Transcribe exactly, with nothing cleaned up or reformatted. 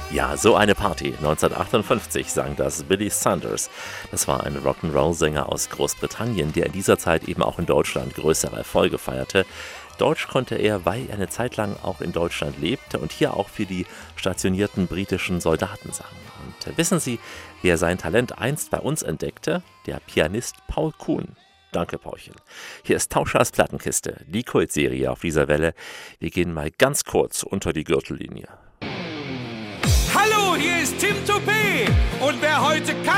Ja, so eine Party. neunzehnhundertachtundfünfzig sang das Billy Sanders. Das war ein Rock'n'Roll-Sänger aus Großbritannien, der in dieser Zeit eben auch in Deutschland größere Erfolge feierte. Deutsch konnte er, weil er eine Zeit lang auch in Deutschland lebte und hier auch für die stationierten britischen Soldaten sang. Und wissen Sie, wer sein Talent einst bei uns entdeckte? Der Pianist Paul Kuhn. Danke, Paulchen. Hier ist Tauschers Plattenkiste, die Kultserie auf dieser Welle. Wir gehen mal ganz kurz unter die Gürtellinie. Hallo, hier ist Tim Toupé und wer heute